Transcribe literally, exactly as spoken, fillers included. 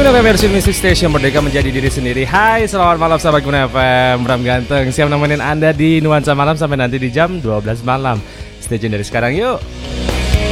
F M versi Music Station, merdeka menjadi diri sendiri. Hai, selamat malam sahabat Guna F M. Bram Ganteng siap nemenin Anda di Nuansa Malam sampai nanti di jam dua belas malam. Stay tune dari sekarang yuk.